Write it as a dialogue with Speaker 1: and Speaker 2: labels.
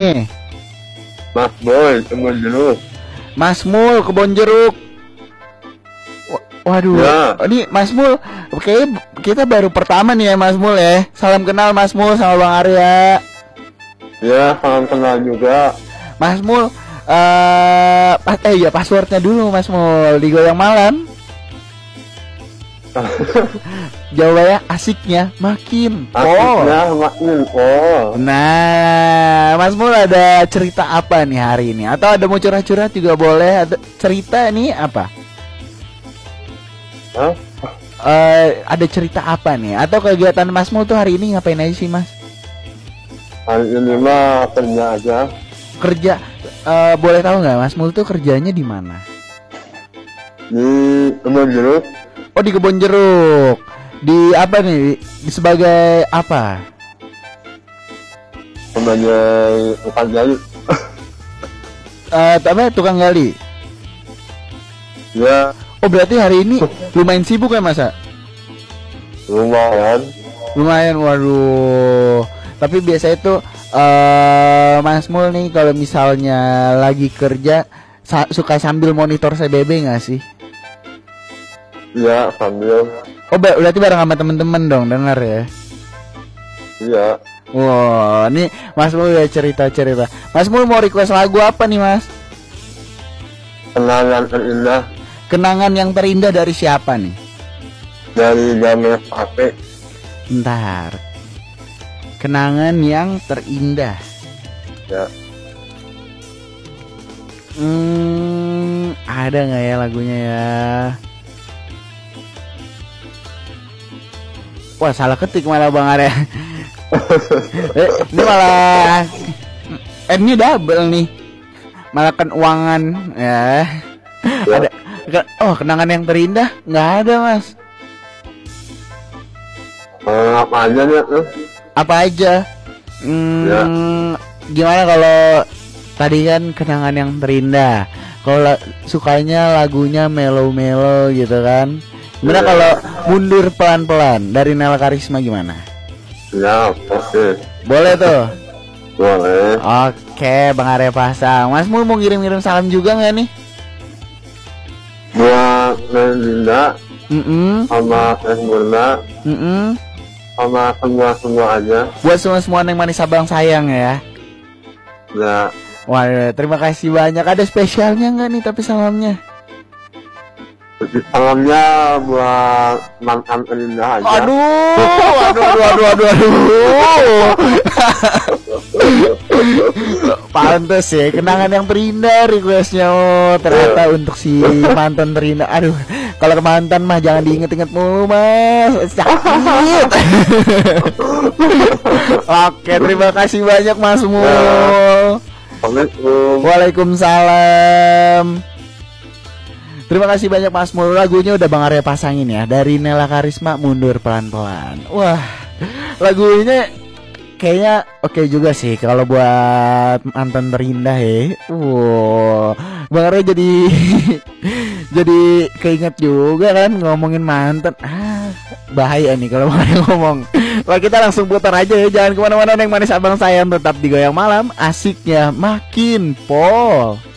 Speaker 1: nih?
Speaker 2: Mas Boy, Kebon Jeruk.
Speaker 1: Mas Mul, Kebon Jeruk. Waduh,
Speaker 2: Ya.
Speaker 1: ini Mas Mul, kayaknya kita baru pertama nih ya Mas Mul ya. Salam kenal Mas Mul sama Bang Arya.
Speaker 2: Ya, salam kenal juga.
Speaker 1: Mas Mul, ya passwordnya dulu Mas Mul di Goyang Malam. Jawabannya asiknya makin.
Speaker 2: Asiknya makin. Oh.
Speaker 1: Nah, Mas Mul ada cerita apa nih hari ini? Atau ada mau curhat-curhat juga boleh. Ada cerita nih apa?
Speaker 2: Hah?
Speaker 1: Ada cerita apa nih? Atau kegiatan Mas Mul tuh hari ini ngapain aja sih Mas?
Speaker 2: Hari ini mah kerja aja.
Speaker 1: Kerja, boleh tahu nggak Mas Mul tuh kerjanya di mana?
Speaker 2: Di Kebon Jeruk.
Speaker 1: Oh, di Kebon Jeruk. Di apa nih? Sebagai apa?
Speaker 2: Sebagai tukang gali.
Speaker 1: Tapi tukang gali.
Speaker 2: Ya,
Speaker 1: Oh, berarti hari ini lumayan sibuk ya Mas?
Speaker 2: lumayan.
Speaker 1: Lumayan, waduh. Tapi biasa itu Mas Mul nih kalau misalnya lagi kerja suka sambil monitor CBB nggak sih?
Speaker 2: Ya, sambil.
Speaker 1: Oh, berarti bareng sama temen-temen dong, dengar ya?
Speaker 2: Iya.
Speaker 1: Wow, nih Mas Mul ya cerita-cerita. Mas Mul mau request lagu apa nih Mas?
Speaker 2: Kenangan terindah
Speaker 1: Kenangan yang terindah dari siapa nih?
Speaker 2: dari Jamil HP.
Speaker 1: Bentar. Kenangan yang terindah.
Speaker 2: Ya.
Speaker 1: Ada nggak ya lagunya ya? Wah, salah ketik malah Bang Arya. Ini malah N-nya double nih. Malah kan uangan ya.
Speaker 2: Ya.
Speaker 1: Oh, kenangan yang terindah nggak ada Mas.
Speaker 2: Apa aja nih tuh?
Speaker 1: Apa aja?
Speaker 2: Ya.
Speaker 1: Gimana kalau tadi kan kenangan yang terindah. Kalau sukanya lagunya melo-melo gitu kan. Gimana
Speaker 2: Ya.
Speaker 1: kalau mundur pelan-pelan dari Nela Karisma gimana?
Speaker 2: Ya, oke.
Speaker 1: Boleh tuh.
Speaker 2: Boleh.
Speaker 1: Oke, Bang Arya pasang. Mas mau ngirim-ngirim salam juga nggak nih?
Speaker 2: Buat Melinda sama Teh Murna sama semua aja.
Speaker 1: Buat semua yang manis abang sayang ya.
Speaker 2: Ya,
Speaker 1: Wah, terima kasih banyak. Ada spesialnya nggak nih tapi salamnya?
Speaker 2: salamnya buat mantan terindah aja.
Speaker 1: Aduh. Pantes ya, kenangan yang terindah requestnya. Oh, ternyata untuk si mantan terindah. Aduh, kalau ke mantan mah jangan diinget-inget mulu Mas, sakit. Oke, terima kasih banyak Mas Mul.
Speaker 2: Assalamualaikum.
Speaker 1: Waalaikumsalam. Terima kasih banyak Mas Mul. Lagunya udah Bang Arya pasangin ya, dari Nela Karisma, Mundur Pelan-Pelan. Wah, lagunya kayaknya oke juga sih kalau buat mantan terindah ya. Wow, Bang Arya jadi jadi keinget juga kan ngomongin mantan. Bahaya nih kalau Bang Arya ngomong. Wah, kita langsung putar aja ya, jangan kemana-mana. Yang manis abang sayang tetap di Goyang Malam, asiknya makin pol.